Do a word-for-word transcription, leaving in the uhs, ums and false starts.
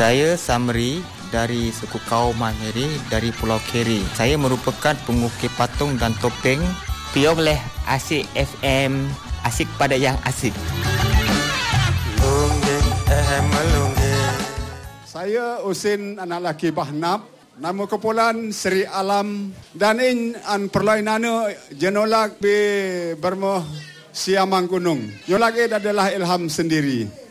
Saya Samri dari suku Kaum Mahiri dari Pulau Keri. Saya merupakan pengukir patung dan topeng. Piong leh Asik F M, asik pada yang asik. Saya Usin anak laki Bahnap, nama kumpulan Seri Alam dan in an perlainana jenolak be bermoh Siamang Gunung. Yolak adalah ilham sendiri.